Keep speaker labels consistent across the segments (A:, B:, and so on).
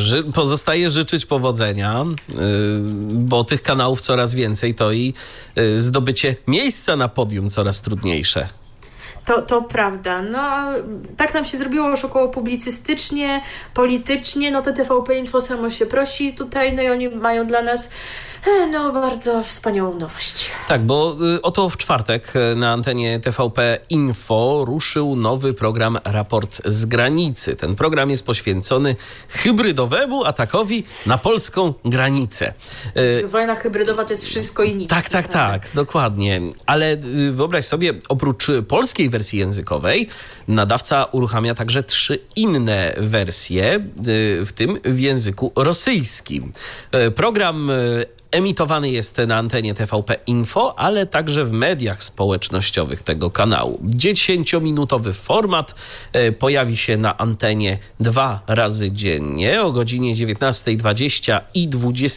A: Pozostaje życzyć powodzenia, bo tych kanałów coraz więcej, to i zdobycie miejsca na podium coraz trudniejsze.
B: To prawda. No, tak nam się zrobiło już około publicystycznie, politycznie, no to TVP Info samo się prosi tutaj, no i oni mają dla nas bardzo wspaniałą nowość.
A: Tak, bo oto w czwartek na antenie TVP Info ruszył nowy program Raport z granicy. Ten program jest poświęcony hybrydowemu atakowi na polską granicę.
B: Wojna hybrydowa to jest wszystko i nic.
A: Tak, dokładnie. Ale wyobraź sobie, oprócz polskiej wersji językowej, nadawca uruchamia także 3 inne wersje, w tym w języku rosyjskim. Program emitowany jest na antenie TVP Info, ale także w mediach społecznościowych tego kanału. 10-minutowy format pojawi się na antenie 2 razy dziennie o godzinie 19:20 i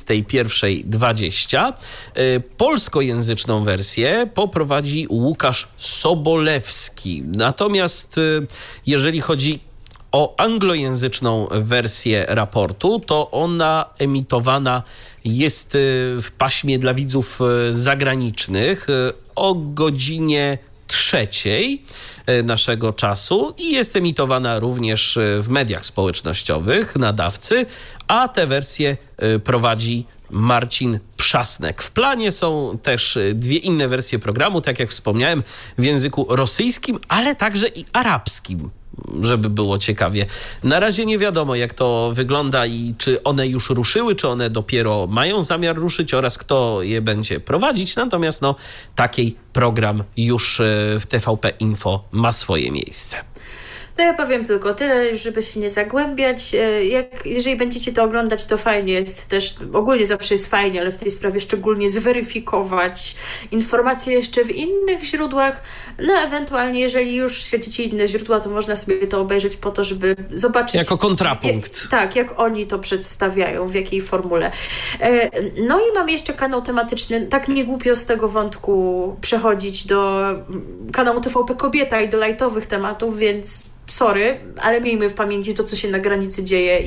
A: 21:20. Polskojęzyczną wersję poprowadzi Łukasz Sobolewski. Natomiast jeżeli chodzi o anglojęzyczną wersję raportu, to ona emitowana jest w paśmie dla widzów zagranicznych o godzinie 3:00 naszego czasu i jest emitowana również w mediach społecznościowych nadawcy, a tę wersję prowadzi Marcin Przasnek. W planie są też 2 inne wersje programu, tak jak wspomniałem, w języku rosyjskim, ale także i arabskim, żeby było ciekawie. Na razie nie wiadomo, jak to wygląda i czy one już ruszyły, czy one dopiero mają zamiar ruszyć oraz kto je będzie prowadzić. Natomiast taki program już w TVP Info ma swoje miejsce.
B: No ja powiem tylko tyle, żeby się nie zagłębiać. Jeżeli będziecie to oglądać, to fajnie jest też, ogólnie zawsze jest fajnie, ale w tej sprawie szczególnie zweryfikować informacje jeszcze w innych źródłach. No ewentualnie, jeżeli już śledzicie inne źródła, to można sobie to obejrzeć po to, żeby zobaczyć...
A: Jako kontrapunkt.
B: Jak oni to przedstawiają, w jakiej formule. No i mamy jeszcze kanał tematyczny. Tak nie głupio z tego wątku przechodzić do kanału TVP Kobieta i do lightowych tematów, więc sorry, ale miejmy w pamięci to, co się na granicy dzieje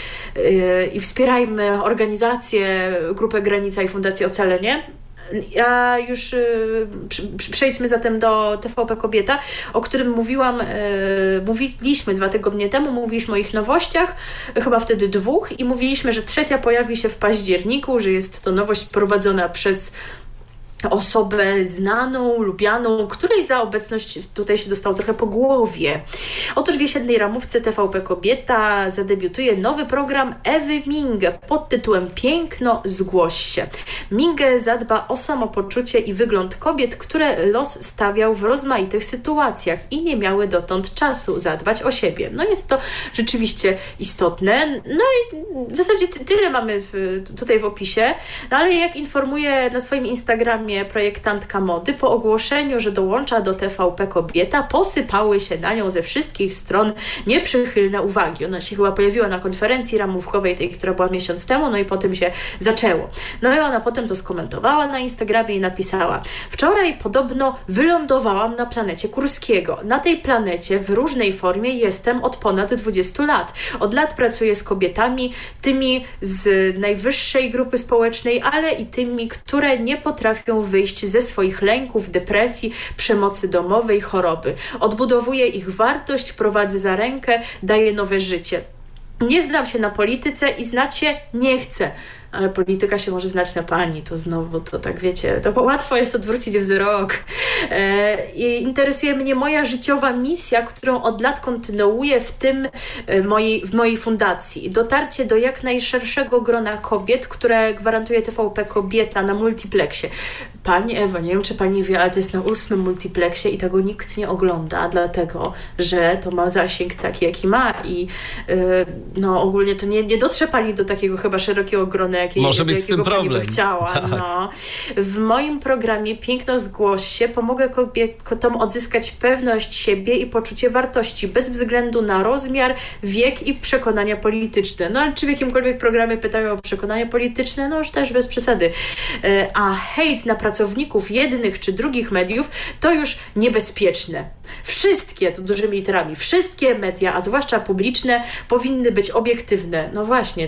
B: i wspierajmy organizację, Grupę Granica i Fundację Ocalenie. Ja już przejdźmy zatem do TVP Kobieta, o którym mówiliśmy 2 tygodnie temu, mówiliśmy o ich nowościach, chyba wtedy 2 i mówiliśmy, że 3 pojawi się w październiku, że jest to nowość prowadzona przez osobę znaną, lubianą, której za obecność tutaj się dostało trochę po głowie. Otóż w jesiennej ramówce TVP Kobieta zadebiutuje nowy program Ewy Minge pod tytułem Piękno, zgłoś się. Minge zadba o samopoczucie i wygląd kobiet, które los stawiał w rozmaitych sytuacjach i nie miały dotąd czasu zadbać o siebie. No jest to rzeczywiście istotne. No i w zasadzie tyle mamy tutaj w opisie, no ale jak informuje na swoim Instagramie projektantka mody, po ogłoszeniu, że dołącza do TVP Kobieta, posypały się na nią ze wszystkich stron nieprzychylne uwagi. Ona się chyba pojawiła na konferencji ramówkowej, tej, która była miesiąc temu, no i potem się zaczęło. No i ona potem to skomentowała na Instagramie i napisała: wczoraj podobno wylądowałam na planecie Kurskiego. Na tej planecie w różnej formie jestem od ponad 20 lat. Od lat pracuję z kobietami, tymi z najwyższej grupy społecznej, ale i tymi, które nie potrafią wyjść ze swoich lęków, depresji, przemocy domowej, choroby. Odbudowuję ich wartość, prowadzę za rękę, daję nowe życie. Nie znam się na polityce i znać się nie chcę. Ale polityka się może znać na pani, to znowu, to tak wiecie, to łatwo jest odwrócić wzrok. I interesuje mnie moja życiowa misja, którą od lat kontynuuję w mojej fundacji. Dotarcie do jak najszerszego grona kobiet, które gwarantuje TVP Kobieta na multiplexie. Pani Ewo, nie wiem, czy pani wie, ale to jest na 8 multiplexie i tego nikt nie ogląda, dlatego, że to ma zasięg taki, jaki ma i ogólnie to nie dotrze pani do takiego chyba szerokiego grona,
A: może być z tym problem.
B: Pani by chciała. Tak. No. W moim programie Piękno, zgłoś się pomogę kobietom odzyskać pewność siebie i poczucie wartości, bez względu na rozmiar, wiek i przekonania polityczne. No ale czy w jakimkolwiek programie pytają o przekonania polityczne? No już też bez przesady. A hejt na pracowników jednych czy drugich mediów to już niebezpieczne. Wszystkie, to dużymi literami, wszystkie media, a zwłaszcza publiczne, powinny być obiektywne. No właśnie,